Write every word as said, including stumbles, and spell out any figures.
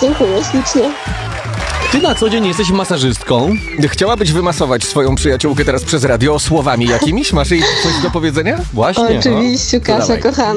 Dziękuję ślicznie. Ty na co dzień jesteś masażystką. Chciałabyś wymasować swoją przyjaciółkę teraz przez radio słowami jakimiś? Masz jej coś do powiedzenia? Właśnie. Oczywiście, To Kasia, dawaj. kochana.